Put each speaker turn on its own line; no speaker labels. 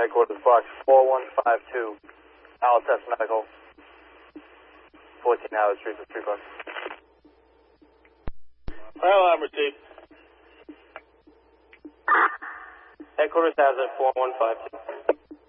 Headquarters Fox 4152. Test Medical. 14 hours, 3 for 3 bucks.
Fire alarm received.
Headquarters has it 4152.